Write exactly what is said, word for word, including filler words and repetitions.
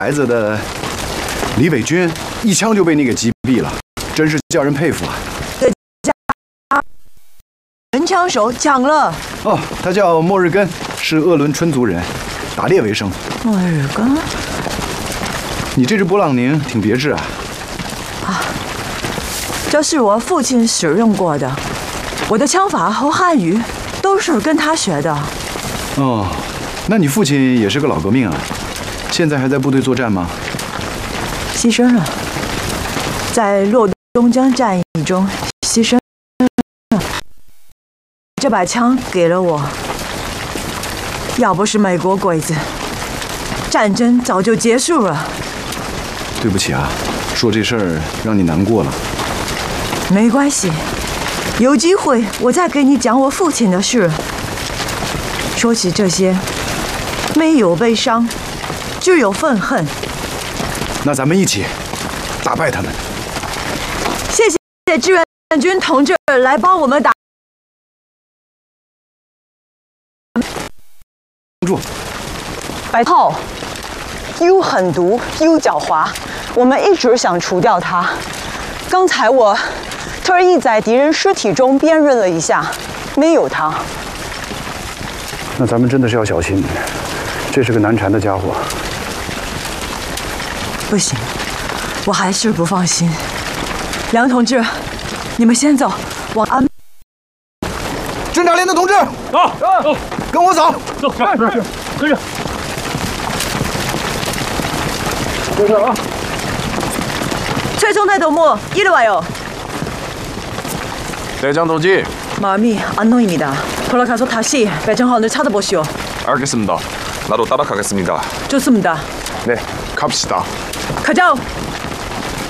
孩子的李伟军，一枪就被你给击毙了，真是叫人佩服啊！ 人枪手讲了。 哦，他叫莫日根，是鄂伦春族人，打猎为生。 莫日根， 你这支勃朗宁挺别致啊。 啊，这是我父亲使用过的，我的枪法和汉语都是跟他学的。 哦，那你父亲也是个老革命啊？现在还在部队作战吗？ 牺牲了，在洛东江战役中牺牲了。这把枪给了我，要不是美国鬼子，战争早就结束了。 对不起啊，说这事儿让你难过了。 没关系，有机会我再给你讲我父亲的事。说起这些，没有悲伤，只有愤恨。 那咱们一起打败他们。 谢谢志愿军同志来帮我们打。 住！ 白套，又狠毒又狡猾，我们一直想除掉他。刚才我特意在敌人尸体中辨认了一下，没有他。 那咱们真的是要小心，这是个难缠的家伙。 不行，我还是不放心。梁同志，你们先走，往安。 侦察连的同志， 走走， 跟我走。 走，是是，跟着。跟着啊！ 최종대 동무 이리 와요. 대장 동지. 마음이 안노입니다. 돌아가서 다시 배정헌을 찾아보시오. 알겠습니다. 나도 따라가겠습니다. 좋습니다. 네, 갑시다. 가자.